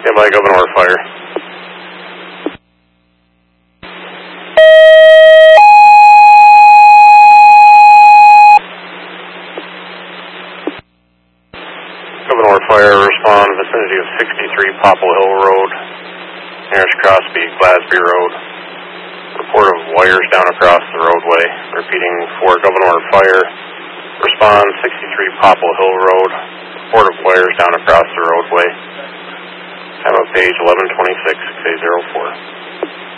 Stand by, Governor Fire. Governor Fire, respond vicinity of 63 Popple Hill Road, nearest crossbeat Glasby Road. Report of wires down across the roadway. Repeating for Governor Fire, respond 63 Popple Hill Road. Report of wires down across the roadway. Time of page 11:26, 6804.